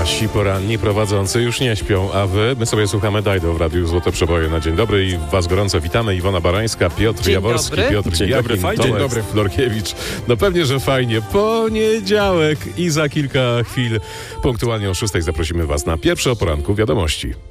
Nasi poranni prowadzący już nie śpią, a my sobie słuchamy Dajdo w Radiu Złote Przeboje na dzień dobry i was gorąco witamy. Iwona Barańska, Piotr Dzień Jaworski, dobry. Piotr Dzień dobry, Jakim, fajnie. Tomek Dzień dobry. Florkiewicz. No pewnie, że fajnie. Poniedziałek i za kilka chwil punktualnie o 6:00 zaprosimy was na pierwsze o poranku wiadomości.